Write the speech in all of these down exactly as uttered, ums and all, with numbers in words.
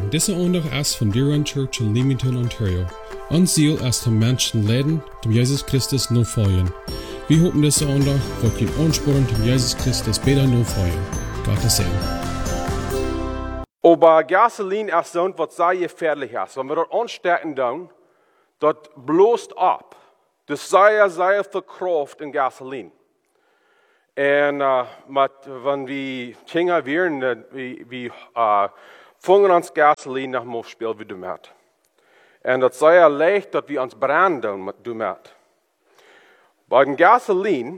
Morgen, deze aandag is van Deerland Church in Leamington, Ontario. Ons ziel is de mensen leiden, dem Jesus Christus navolgen. Wir hoffen, deze aandag wordt je aansporen, dem Jesus Christus beter navolgen. Gottes Segen. Aber Gasoline ist so, was sehr gefährlich ist. Wenn wir dort anstecken, dann, das bloßt ab. Das ist sehr, sehr viel Kraft in Gasoline. Und uh, mit, wenn wir Kinder werden, wir, wir uh, fangen uns Gasoline nach dem Spiel wie du mit. Und das ist sehr leicht, dass wir uns brennen mit du mit. Bei dem Gasoline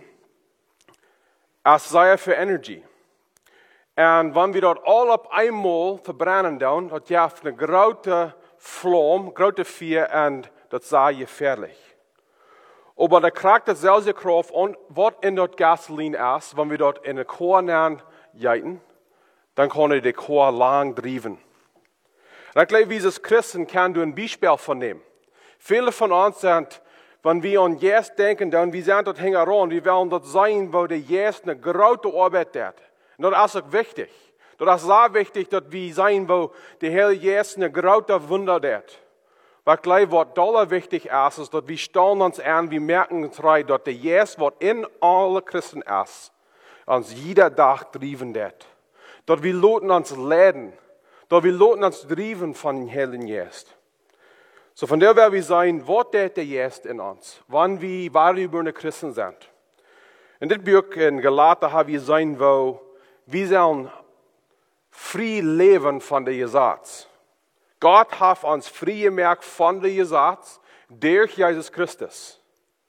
ist sehr viel Energie. Und wenn wir dort all auf einmal verbrennen, dann hat ja eine große Flamme, große Feuer, und das ist sehr gefährlich. Aber der kriegt dasselbe Kraft, und was in dort Gasoline ist, wenn wir dort in der Kohle jeiten, dann kann er die Kohle lang driven. Und ich glaube, wie es Christen kann du ein Beispiel von nehmen. Viele von uns sind, wenn wir an Jesus denken, dann wir sind dort heran, wir wollen dort sein, wo der Jesus eine große Arbeit hat. Und das ist auch wichtig. Das ist sehr wichtig, dass wir sein, wo der Herr Jesus eine große Wunder hat. Was gleich was doller wichtig ist, ist, dass wir stellen uns an, wir merken uns rein, dass der Jesus, was in alle Christen ist, uns jeder Tag driven wird. Dass wir lassen uns leiden. Dass wir lassen uns driven von dem Herrn Jesus. So von der werden wir sein, was der Jesus in uns, wann wir wahrüber Christen sind. In diesem Buch in Galater haben wir sein, wo wir sollen frei leben von der Gesetz. Gott hat uns frei gemacht von der Gesetz durch Jesus Christus.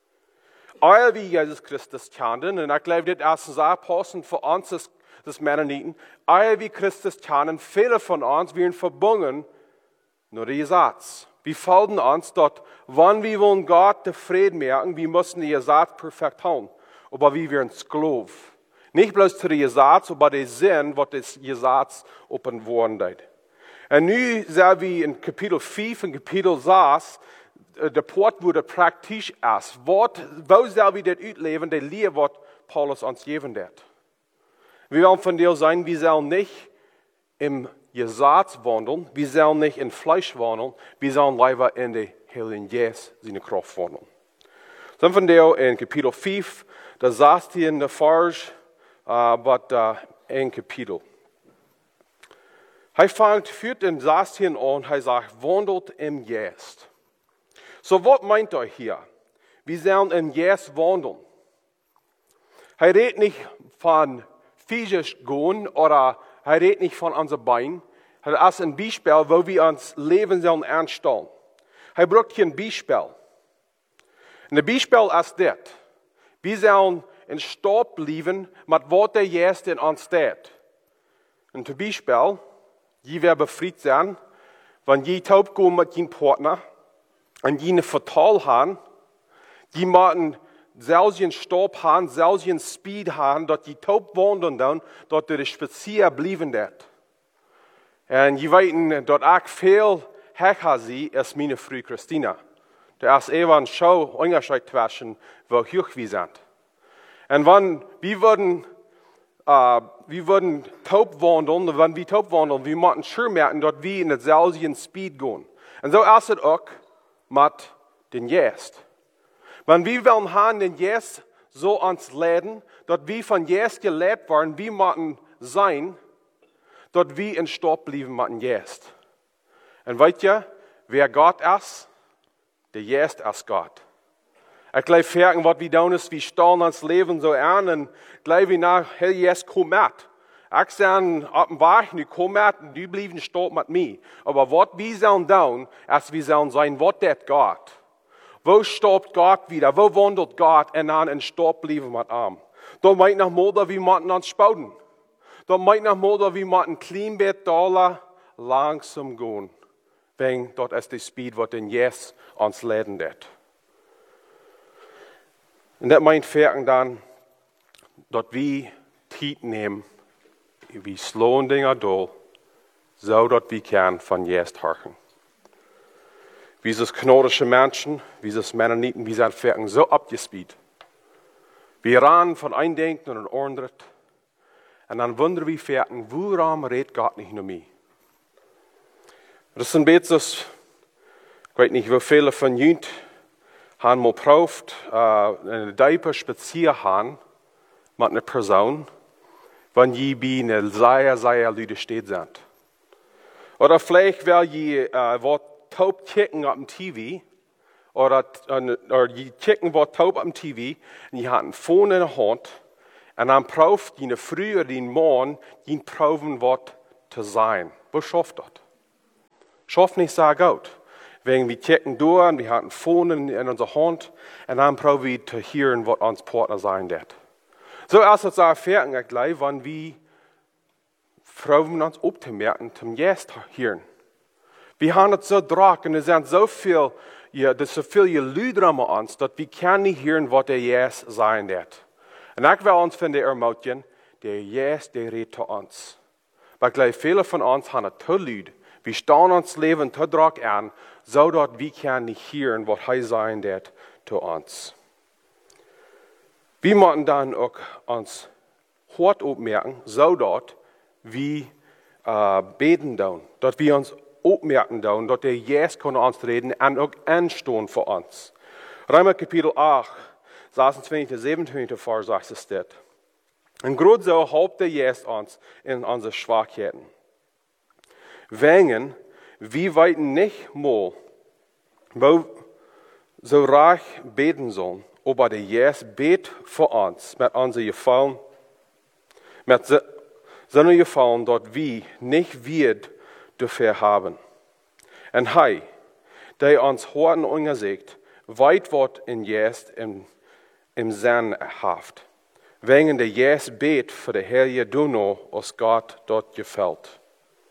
All wie Jesus Christus kennen, und ich glaube, das ist sehr passend für uns, das, das Mennoniten, all wie Christus kennen, viele von uns werden verbunden nur der Gesetz. Wir folgen uns dort, wenn wir wollen Gott zufrieden merken, wir müssen die Gesetz perfekt haben. Aber wir werden Sklaven. Nicht bloß zu der Gesetz, aber der Sinn, was das Gesetz offenbaren wird. Und nu sehen wir in Kapitel fünf und Kapitel sechs, der Port, wo das praktisch ist. Wo soll wir das ausleben, der Lehre, was Paulus uns geben wird. Wir wollen von dir sein, wir sollen nicht im Gesetz wandeln, wir sollen nicht in Fleisch wandeln, wir sollen lieber in der Heiligen Jesus seine Kraft wandeln. Dann von dir in Kapitel fünf, da sagt hier in der Vers, aber uh, ein Kapitel. Er fängt, führt den Satz hin an, er sagt, wandelt im Jesus. So, was meint er hier? Wir sollen im Jesus wandeln. Er redet nicht von physisch gehen oder er redet nicht von unseren Beinen. Er ist ein Beispiel, wo wir uns Leben sollen anstellen. Er braucht hier ein Beispiel. Und ein Beispiel ist das. Wir sollen in Staub bleiben, mit was der Jesus in uns steht. Und zum Beispiel, je werden befreit sein, wenn je taub gehen mit ihrem Partner und je eine Vertal haben, die machen selben Staub haben, selben Speed haben, dass die taub wandern dann, dass der Spazier bleiben wird. Und je weiten, dort auch viel Hecher sie, ist meine Frau Christina. Da ist eben eine Show unterschied zwischen, wo hoch wir sind. Und wenn wir würden, uh, wir würden taub wandeln, wenn wir taub wandeln, wir müssen schon merken, dass wir in derselben Speed gehen. Und so ist es auch mit den Jesus. Wenn wir wollen haben, den Jesus so uns leiden, dass wir von Jesus gelehrt werden, wir müssen sein, dass wir in Staub bleiben mit dem Jesus. Und weißt ihr, wer Gott ist? Der Jesus ist Gott. Ich glaube, fragen, was wir tun ist, wir stellen uns Leben so an und glaube ich nach, hey, Jesus, komm mit. Ich sage, auf dem Weg, du komm mit und du bleibst stolz mit mir. Aber was wir sollen tun, ist, wir sollen sein, was das Gott. Wo stoppt Gott wieder? Wo wandelt Gott und dann in Staub bleiben mit ihm? Da meint nach mal, dass wir müssen uns spauden. Da meint nach mal, dass wir müssen klein bisschen Dollar langsam gehen. Wenn dort ist die Speed, was den Jesus uns leiden wird. Und das meint Ferken dann, dass wir Zeit nehmen, wie slowen Dinge durch, so dass wir können von Jesus hören. Wie sind knodische Menschen, wie sind Mennoniten, wie sind Ferken so abgespielt. Wir ran von einem Denken und einem anderen. Und dann wundern wir Ferken, woran redet Gott nicht nur mich? Das ist ein bisschen, ich weiß nicht, wie viele von Ihnen haben mal probiert, eine Deipe spazieren mit einer Person, wenn sie bei einer sehr, sehr Leute steht sind. Oder vielleicht, weil sie äh, was taub kicken auf dem T V, oder, oder sie kicken was taub auf dem T V, und sie haben ein Phone in der Hand, und dann probt die früh oder den Morgen, die proben, was zu sein. Was schafft das? Schafft nicht so gut. Wegen wir kicken durch, und wir haben ein Phone in, in unserer Hand, und dann proben wir zu hören, was uns Partner sein wird. So erst als wir fertig gleich, wenn wir proben uns aufzumerken, zum Jetzt hören. Wir haben es so drauf, und es sind so viel, ja, das so viele Leute an uns, dass wir können nicht hören, was der Jetzt sein wird. Und ich will uns von der ermutigen, der Jetzt, der redet zu uns. Weil gleich viele von uns haben es zu Leute, wir stehen uns Leben zu drauf an, so dass wir können nicht hören, was er sein wird zu uns. Wir müssen dann auch uns hart aufmerken, so dass wir äh, beten tun, dass wir uns aufmerken tun, dass der Jesus kann uns reden und auch anstehen für uns. Römer Kapitel acht, sechsundzwanzig, siebenundzwanzig Vers sagt es dort. Und gerade so helpt der Jesus uns in unsere Schwachheiten. Wegen, wir weiten nicht mal, wo so reich beten sollen, aber der Jesus bet für uns mit unseren Gefallen, mit seinen Gefallen, dass wir nicht wird dafür haben. Und Hij, der uns Horten ungesegt, weit wird in Jesus im, im Sinn haft. Wegen der Jesus bet für die Heilige Duno, was Gott dort gefällt.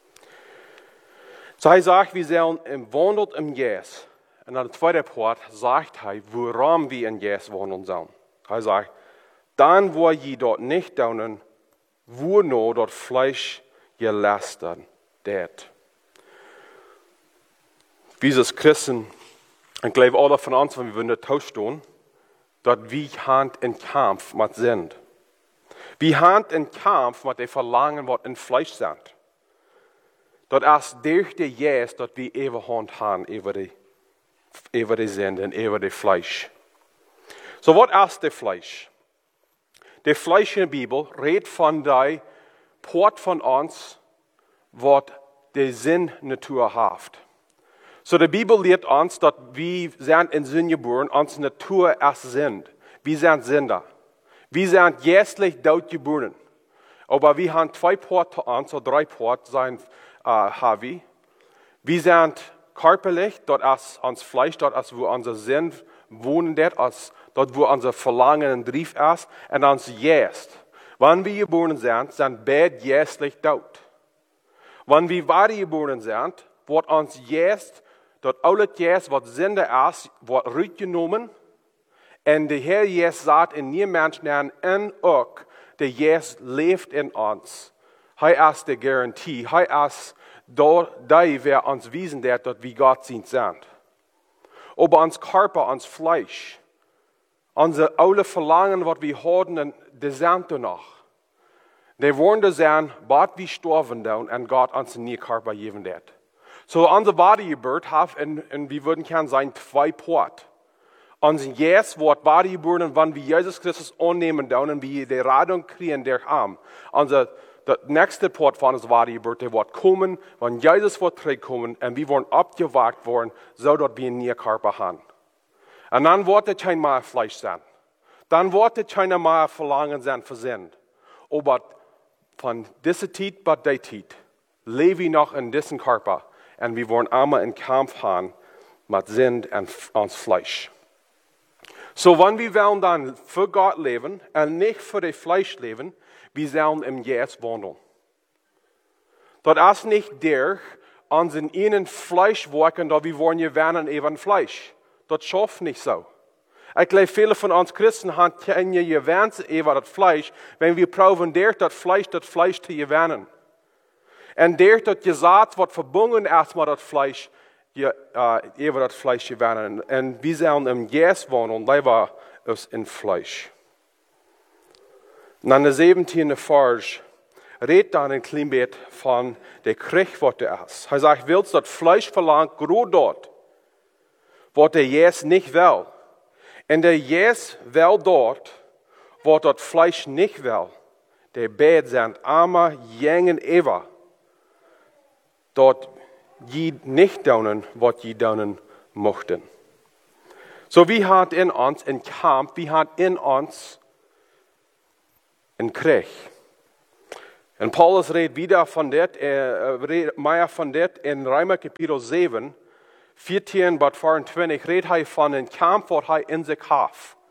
So er sagt, wir sollen im wandelt im Jesus. Und an der zweiten Part sagt er, woran wir in Jesus wandeln sollen. Er sagt, dann wo je dort nicht daunen, wo nur dort Fleisch gelästert wird. Wir als Christen, ich glaube alle von uns, wenn wir in der Tausch stehen, dass wir Hand in Kampf mit sind. Wir Hand in Kampf mit dem Verlangen, was in Fleisch sind. Dass erst durch die Jesus, dass wir ewig Hand haben, über die, über die Sünde und über das Fleisch. So, was ist das Fleisch? Das Fleisch in der Bibel redet von der Port von uns, was die Sinn-Natur hat. So, die Bibel lehrt uns, dass wir sind in Sünde geboren, unsere Natur erst sind. Wir sind Sünder. Wir sind jährlich dort geboren. Aber wir haben zwei Porte uns, oder drei Porte sein, äh, haben wir. Wir sind körperlich, dort ist uns Fleisch, dort ist, wo unser Sinn wohnen, dort, ist, dort wo unser Verlangen und Drief ist, und uns jetzt. Wenn wir geboren sind, sind beide jährlich dort. Wenn wir weiter geboren sind, wird uns jetzt, dort alles jetzt, was Sünde ist, wird rückgenommen. Und der Herr Jesus sagt in nie Menschen in auch, der Jesus lebt in uns. Er ist die Garantie. Er ist der, der uns wiesen wird, dass wir Gott sind. Aber uns Körper, uns Fleisch, unsere alle Verlangen, was wir haben, die sind noch. Die wollen da sein, bald wir sterben und Gott uns in nie Körper geben wird. So unsere Bodygeburt hat, und, und wir würden gerne sein, zwei Port. Unser Jesus wird Bodygeburt, wenn wir Jesus Christus annehmen und wir die Radung kriegen, der haben. Unser der nächste Port von unserer Bodygeburt, der wird kommen, wenn Jesus wird zurückkommen und wir werden abgewagt worden, so dass wir nie Körper haben. Und dann wird es kein mehr Fleisch sein. Dann wird es kein mehr Verlangen sein für Sinn. Aber von dieser Zeit bis der Zeit lebe ich noch in diesem Körper. Und wir wollen einmal in Kampf haben mit Sinn und uns Fleisch. So, wenn wir wollen dann für Gott leben und nicht für das Fleisch leben, wir sollen im Jesus wandeln. Das ist nicht der, unseren innen Fleisch wirken, da wir wollen ja werden eben Fleisch. Das schafft nicht so. Ich glaube, viele von uns Christen haben ja gewöhnt über das Fleisch, wenn wir proben, der das Fleisch, das Fleisch zu gewöhnen. Und der das gesagt wird, verbunden erstmal das Fleisch, ja, äh, über das Fleisch gewöhnen. Und wir sollen im Jesus wohnen, lieber als in Fleisch. Und an der siebzehnten Vers redet dann ein klein bisschen von der Krieg, was der ist. Er sagt, willst das Fleisch verlangt, groß dort, was der Jes nicht will. Und der Jes will dort, was das Fleisch nicht will. Der Bett sind armer, jängen Eva. Dort je nicht daunen, was je daunen mochten. So wie hat in uns ein Kampf, wie hat in uns ein Krieg. Und Paulus redet wieder von det, er redet mehr von det in Römer Kapitel sieben, vierzehn bis vierundzwanzig, redet er von einem Kampf, was er in sich hat.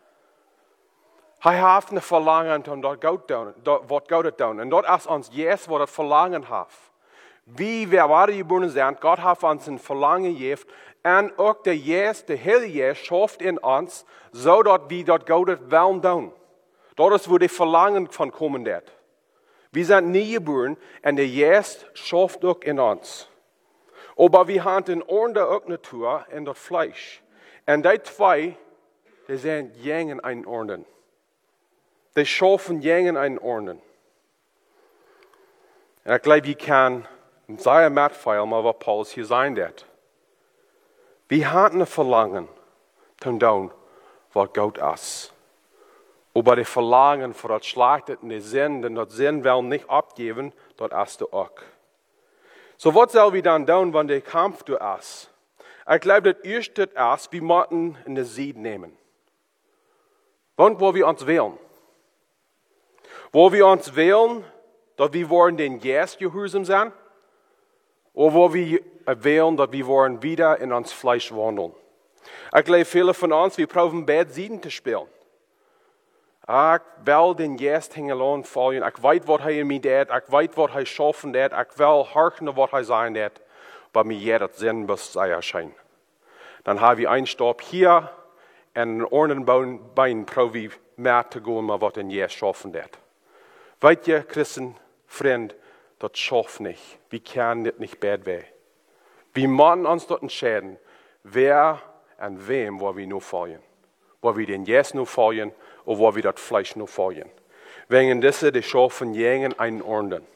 Er hat eine Verlangen, und dort geht dort geht down. Und dort ist uns jetzt, was das Verlangen hat. Wie wir waren geboren sind, Gott hat uns ein Verlangen gegeben, und auch der Jes, der Heilige Jes, schafft in uns, so dass wir dort Gott wollen tun. Dort ist, wo die Verlangen von kommen wird. Wir sind nie geboren, und der Jes schafft auch in uns. Aber wir haben in der auch Natur und das Fleisch. Und die zwei, die sind jängen einen Orden. Die schaffen jängen einen Orden. Und ich glaube, ich kann sehr mitfeiern, mal was Paulus hier sein wird. Wir haben ein Verlangen, zu tun, was Gott ist. Aber die Verlangen für das Schlechte und die Sinn, denn das Sinn will nicht abgeben, das ist auch. So, was soll wir dann tun, wenn der Kampf da ist? Ich glaube, das erste ist, wir müssen eine Sieg nehmen. Und wo wir uns wählen. Wo wir uns wählen, dass wir wollen den Geist gehorsam sein, oder wo wir wählen, dass wir wollen wieder in uns Fleisch wandeln. Ich glaube, viele von uns, wir brauchen beide Seiten zu spielen. Ich will den Geist hängen folgen. Ich weiß, was er in mir tut. Ich weiß, was er schaffen tut. Ich will horchen, was er sein tut. Aber mir jeder Sinn muss sehr erscheinen. Dann habe ich einen Stopp hier und einen anderen Bein, probiere ich mehr zu gehen, was den Geist schaffen tut. Weißt ihr, Christen, Freund, das schafft nicht. Wir können das nicht bad werden. Wir müssen uns dort entscheiden, wer und wem wo wir nur folgen. Wo wir den Geist nur folgen oder wo wir das Fleisch nur folgen. Wegen dieser, die schaffen jenen einen Orden.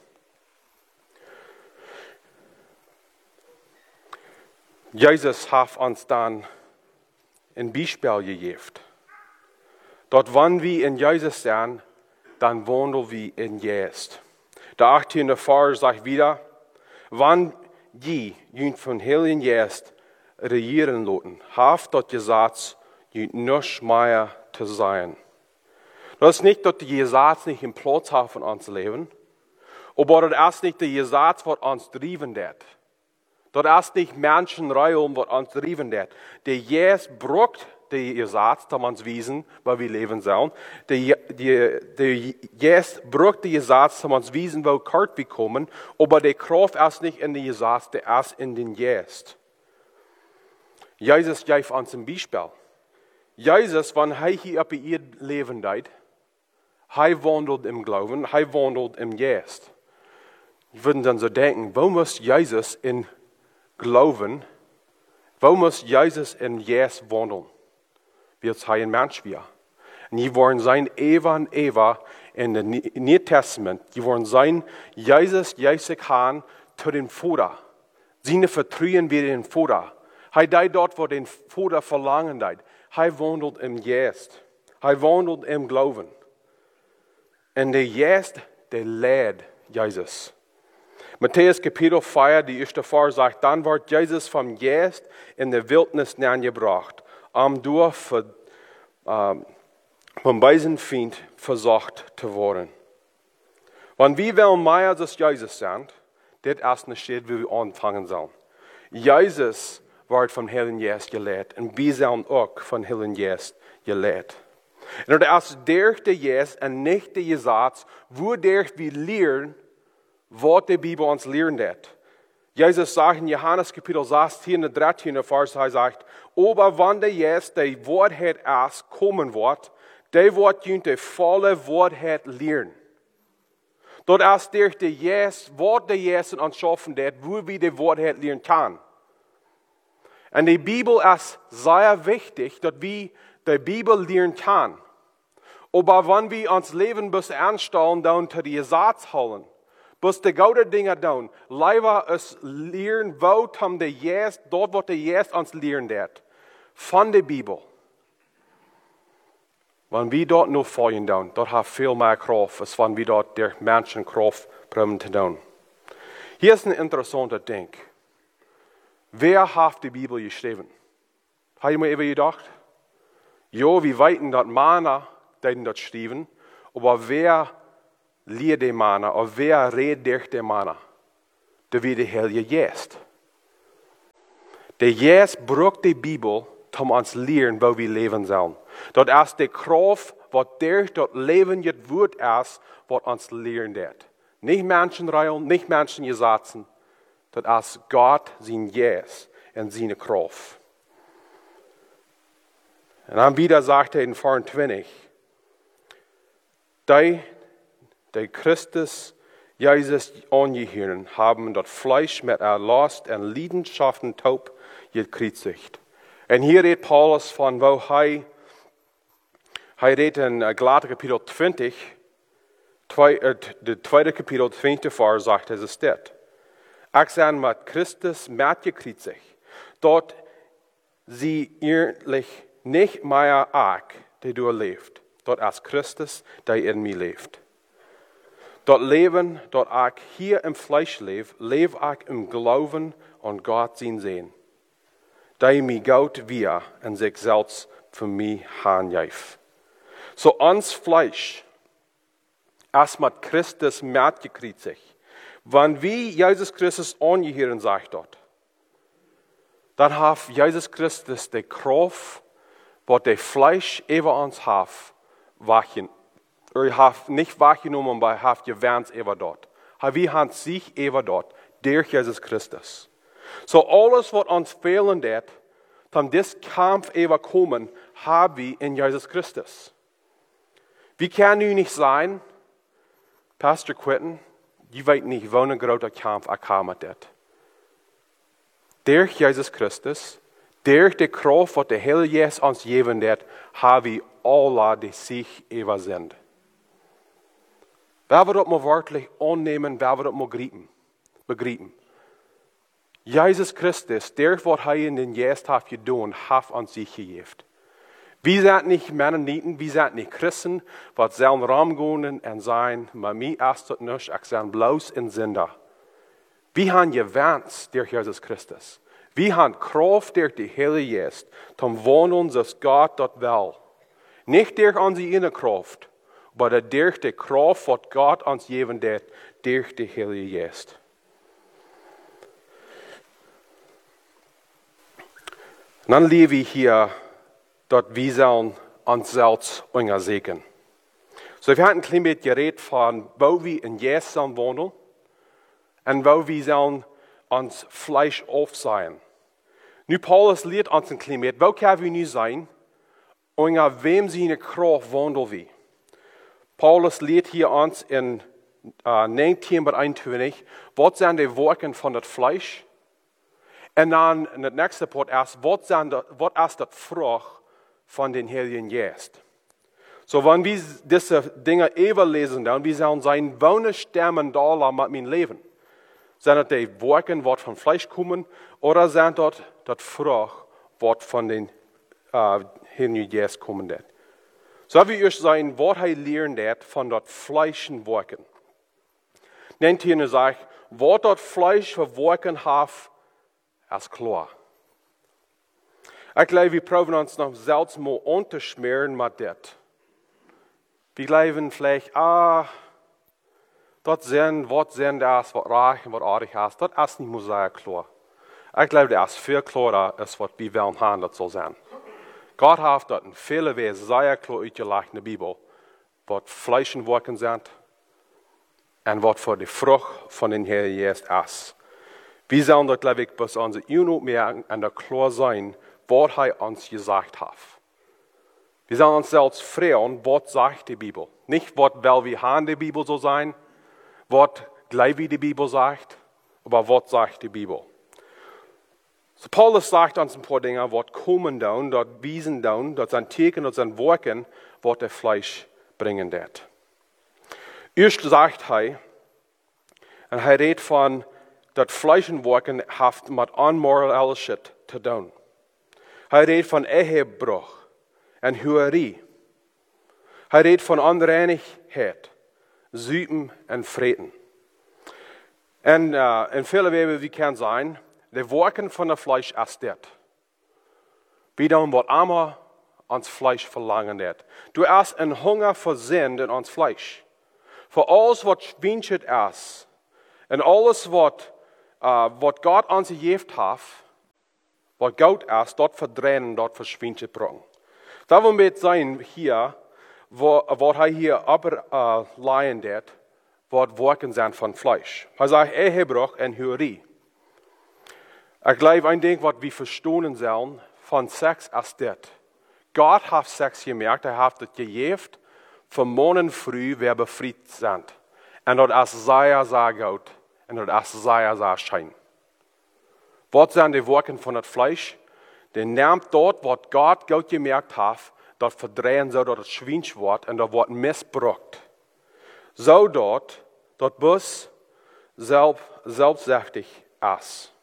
Jesus hat uns dann ein Beispiel gegeben. Dort, wenn wir in Jesus sind, dann wandeln wir in Jesus. Der achtzehnte Vers sagt wieder, wann die jünt von Heiligen Geist regieren lassen, haft dort gesagt, jünt nicht mehr zu sein. Das ist nicht, dass die Gesetz nicht im Platz hat von uns Leben, aber das ist nicht der Gesetz, was uns driven wird. Das ist nicht Menschenreihung, was uns driven wird. Der Jesus braucht der Gesetz, da man es wissen, weil wir leben sollen. Der, der, der Jesus braucht der Gesetz, da man es wissen, weil kalt wir kommen, aber der Kraft ist nicht in der Gesetz, der ist in den Jesus. Jesus gibt uns ein Beispiel. Jesus, wenn er hier auf ihr Leben lebt, er wandelt im Glauben, er wandelt im Jesus. Ich würde dann so denken, wo muss Jesus in Glauben, wo muss Jesus in Jesus wandeln? Wird er ein Mensch wie er. Und die wollen sein Eva und Eva in dem Neuen Testament. Die wollen sein Jesus, Jesus kann zu dem Vater. Seine Vertrauen wie den Vater. Er deit dort, wo den Vater verlangen deit. Er wandelt im Geist. Er wandelt im Glauben. Und der Geist, der lädt Jesus. Matthäus Kapitel vier, die erste Vers sagt, dann wird Jesus vom Geist in der Wildnis gebracht, um durch ähm, vom bösen Feind versucht zu werden. Wenn wir wollen mehr als Jesus sind, das ist eine Stelle, wie wir anfangen sollen. Jesus wird vom Heiligen Geist gelehrt und wir sollen auch vom Heiligen Geist gelehrt. Und das ist durch den Geist und nicht der Gesetz, wodurch wir lernen, was die Bibel uns lernen wird. Jesus sagt in Johannes Kapitel sechzehn, dreizehn Vers, er sagt, aber wenn der Geist die Wahrheit erst kommen wird, der wird ihn die volle Wahrheit lernen. Dort ist durch den Geist, was der Geist in uns schaffen wird, wo wir die Wahrheit lernen können. Und die Bibel ist sehr wichtig, dass wir die Bibel lernen können. Aber wenn wir uns Leben bis anstellen, dann zu die Gesetz holen, Bis die gute Dinge tun. Leider es lehren, wo tam der Jes, dort wird der Jes uns lehren dat. Von der Bibel. Wenn wir dort nur folgen tun, dort hat viel mehr Kraft, als wenn wir dort der Menschen Kraft brauchen zu tun. Hier ist ein interessanter Ding. Wer hat die Bibel geschrieben? Habt ihr mal über gedacht? Ja, wir weiten, dass Männer das schreiben, aber wer liest die Männer, oder wer redet durch die Männer? Das wird der Heilige Geist. Der Geist braucht die Bibel, um uns zu lernen, wo wir leben sollen. Dort ist die Kraft, was durch das Leben jetzt wird, ist, was uns lernen wird. Nicht Menschenregeln, nicht Menschengesetze. Das ist Gott, sein Geist und seine Kraft. Und dann wieder sagt er in vierundzwanzig, die, die Christus Jesus angehören, haben das Fleisch mit der Lust und Leidenschaften taub gekreuzigt. Und hier redet Paulus von, wo er, er redet in Galater Kapitel zwanzig, zwei, äh, das zweite Kapitel, zwanzigste Vers, sagt er, es ist das. Ich sage mit Christus mitgekreuzigt, dort sie ehrlich nicht mehr ich, der du lebt, dort ist Christus, der in mir lebt. Dort leben, dort ich hier im Fleisch lebe, lebe ich im Glauben an Gott sein Sehen. Der mir Gott wir und sich selbst für mich handjäft. So ans Fleisch, als mit Christus mitgekreuzigt. Wenn wir Jesus Christus angehören, sagt dort, dann hat Jesus Christus die Kraft, was der Fleisch über uns hat, wachen. Er hat nicht wahrgenommen, aber er hat gewähnt über dort. Wir haben sich über dort, durch Jesus Christus. So alles, was uns fehlen wird, um diesen Kampf überkommen, haben wir in Jesus Christus. Wie kann du nicht sein, Pastor Quinton, je weet niet wat een grote kamp ik heb met dit. Durch Jesus Christus, durch die Kraft, wat de Heilige Geest ons geven wird, hebben we alle die zich even sind. Wer wir das mal wörtlich annehmen, wer wir das mal begreifen. begreifen. Jesus Christus, der, was er in den Geist hat getan, hat uns sich gegeben. Wir sind nicht Mennoniten, wir sind nicht Christen, was sollen rumgehen und sein, mit mir ist das nicht, ich bin bloß ein Sünder. Wir haben gewähnt durch Jesus Christus. Wir haben Kraft durch die Heilige Geist, zum Wohnen, dass Gott das will. Nicht durch unsere innere Kraft, aber durch die Kraft, was Gott uns geben wird, durch die Heilige Geist. Und dann lebe ich hier, dort wir sollen uns selbst untersuchen. So, wir hatten ein klein bisschen geredet von, wo wir in Jesus sollen wohnen und wo wir sollen uns Fleisch aufsehen. Nu, Paulus lehrt uns ein klein bisschen, wo können wir nu sein, unter wem seine Kraft wohnen wir. Paulus lehrt hier uns in uh, neunzehn bis einundzwanzig, was sind die Werke von das Fleisch? Und dann in der nächste Part erst, was, sind die, was ist das Frucht von den Heiligen Geist? So, wenn wir diese Dinge überlesen, dann wir sollen sein, wohnen, sterben, da mit meinem Leben. Sind das die Werke, die vom Fleisch kommen, oder sind das das Frucht, was von den uh, Heiligen Geist kommen wird? So wie ich sein, was er lernen wird von dort Fleischen Werken. Nennt hier sagt, was dort Fleisch für Werken hat, ist klar. Ich glaube, wir probieren uns noch selbst mal unterschmieren mit das. Wir glauben vielleicht, ah, dort sind, was sind das, was reich und was artig ist, das ist nicht mehr sehr klar. Ich glaube, das ist viel klarer, als was wir wollen haben, das soll sein. Gott hat dort in vielen Weisen sehr klar ausgelegt in der Bibel, was Fleisch und Werken sind und was für die Frucht von den Heiligen Geist ist. Wir sollen dort, glaube ich, bis unsere Unut merken und der klar sein, was er uns gesagt hat. Wir sollen uns selbst fragen, was sagt die Bibel? Nicht, was will wir haben, die Bibel so sein, was gleich wie die Bibel sagt, aber was sagt die Bibel? So Paulus sagt uns ein paar Dinge, was kommen dann, dort wiesen dann, dort sind Theken, dort sind Werken, was der Fleisch bringen wird. Erst sagt er, Und hij redt van dat Fleischenwerken heeft met onmorale shit te doen. Hij redt van ehebruch en huerie. Hij redt van onreinigheid, zuipen en vreten. En uh, in vele wegen wie kan zijn, de werken van het vlees is dit. We doen wat allemaal ons vlees verlangen dit. Du hast een hunger voor zin in ons vlees. Voor alles wat schwindet is. En alles wat, uh, wat God ons gegeven heeft, wat goud is, dat verdrennen, dat verschwindet brengen. Daarom moet zijn hier, wat hij hier overleien uh, deed, wat werken zijn van vlees. Hij zegt ehebruch en huerie. Ik geloof een ding wat we verstaan zullen van seks is dit. God heeft seks gemerkt, hij heeft het gegeven, voor morgen früh weer bevrijd zijn. En dat is zeer, zeer goed. En dat is zeer, zeer schijn. Wat zijn de werken van het vlees? Die neemt dat wat God goed gemerkt heeft, dat verdrehen zou dat het schwinsch wordt en dat wordt misbruikt. Zodat dat bus zelf, zelfzuchtig is.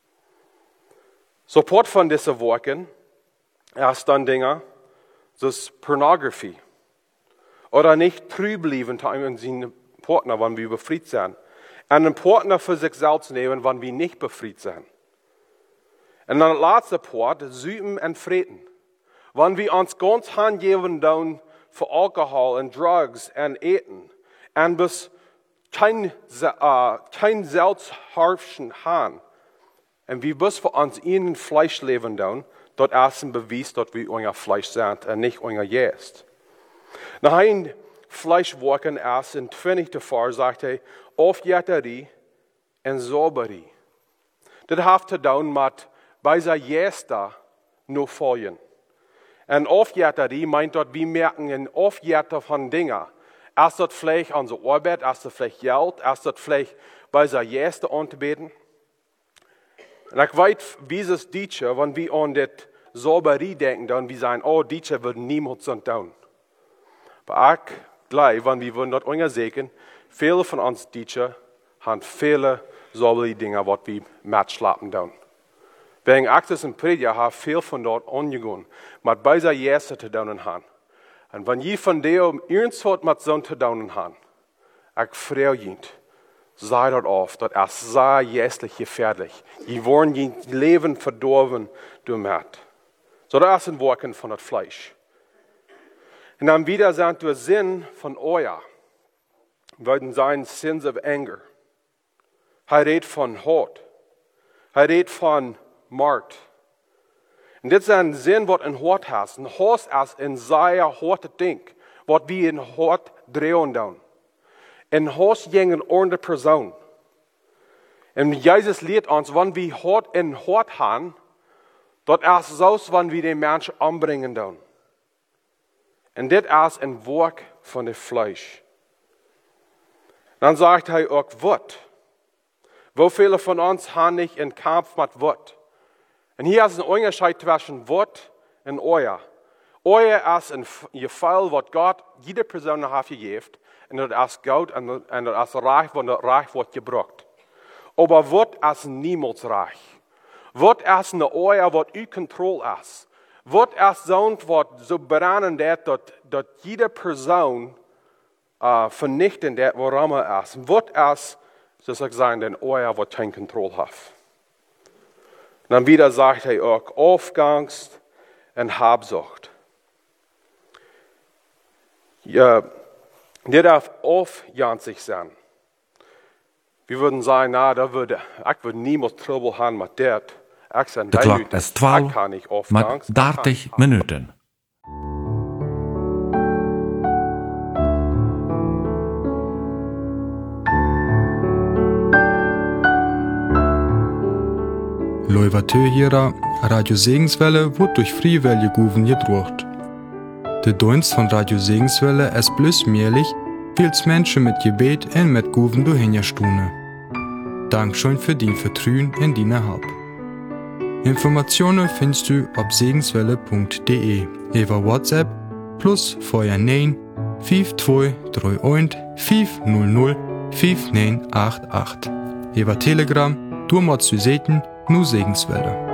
Support van deze werken is dan dingen zoals pornografie. Oder nicht treu bleiben an seinen Partner, wenn wir befreit sind. Und einen Partner für sich selbst nehmen, wenn wir nicht befreit sind. Und dann der letzte Part, süßen und freten. Wenn wir uns ganz hingeben dann für Alkohol und Drugs und Eten und bis kein, uh, kein Selbstharfschen haben und wir bis für uns ihnen Fleisch leben dann, dort ist ein Beweis, dass wir unser Fleisch sind und nicht unser Geist. Nach ein Fleischwerken ist in twintigste Vers sagt er, Aufjäterie und Sauberie. Das hat zu tun mit bei der Gäste nur folgen. Und Aufjäterie meint dort, wir merken in Aufjäter von Dingen. Ist das vielleicht unsere Arbeit, ist das vielleicht Geld, ist das vielleicht bei der Gäste anzubeten? Und ich weiß, wie es ist Deutsche, wenn wir an das Sauberie denken, dann wir sagen, oh, Deutsche würden niemals so tun. Aber ich glaube, wenn wir dort untersuchen, viele von uns Deutschen haben viele saubere Dinge, die wir mitschleppen tun. Wegen Aktes und Prediger haben viele von dort angegangen, mit beiser Jäste zu tun haben. Und wenn ihr von dem irgendwas mit so zu tun habt, ich freue mich, sei dort auf, das ist sehr jästlich gefährlich. Die wollen ihr Leben verdorben damit. So, das ist ein Wirken von das Fleisch. Und dann wieder sind wir Sinn von euer, würden sein Sins of Anger. Er redet von Haut. Er redet von Mord. Und das ist ein Sinn, was in Haut hast. Ein Haus ist ein sehr hartes Ding, was wir in Haut drehen tun. Ein Haus gegen eine Person. Und Jesus lehrt uns, wenn wir Haut in Haut haben, das ist so, wenn wir den Menschen umbringen tun. Und das ist ein Werk von dem Fleisch. Dann sagt er auch, Wort. Wo viele von uns haben nicht einen Kampf mit Wort. Und hier ist ein Unterschied zwischen Wort und Euer. Euer ist ein Gefall, was Gott jede Person hat gegeben. Und das ist Gott und das ist Reich, wo das Reich wird gebraucht. Aber Wort ist niemals Reich. Wort ist eine Euer, was in Kontrolle ist. Wat is zo'n wat zo brandend dat, dat, dat jede persoon uh, vernichtend dat waarom er is. Wat is, zoals ik zei, den Euer, wat geen controle heeft. Dan wieder sagt hij ook, Aufangst en Habsucht. Ja, dit darf aufjanzig zijn. Wir würden sagen, na, da würde, ich würde niemals Trouble haben mit dat. De klok is twaalf met dertig minuten. Loivateuhierer, Radio Segenswelle wird durch Friewelle Guven gedruckt. Der Dienst von Radio Segenswelle ist bloß möglich, weil's Menschen mit Gebet und mit Guven durchhingerstune. Dankeschön für dein Vertrauen in deine Hilfe. Informationen findest du auf segenswelle punkt de über WhatsApp plus neun fünf zwei drei eins fünf null null fünf neun acht acht. Über Telegram, du machst du seten, nu Segenswelle.